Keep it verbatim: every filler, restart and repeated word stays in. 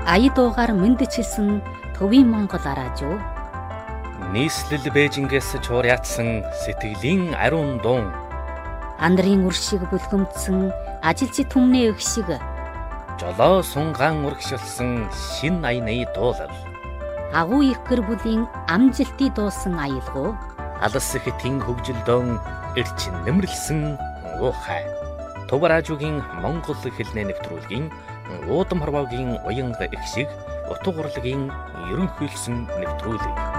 ая дуугаар мэндчилсэн төвийн Монгол араажуу. Нийслэл Бээжингээс чуурьяатсан сэтгэлийн ариун дуун. Андрын үр шиг бүлгэмдсэн ажилчид түмний өх шиг. Жолоо сунгаан урагшилсан шин аяны дуулал. Агуу их гэр бүлийн амжилтыг дуусан аялгуу. Алс хэтийн хөгжилдөөн эрчин нэмэрлсэн уухай. Төв радиогийн Монгол хэлний нэвтрүүлгийн уудам хорвоогийн уянга их шиг утга урлагийн ерөнхийлсөн нэвтрүүлэг.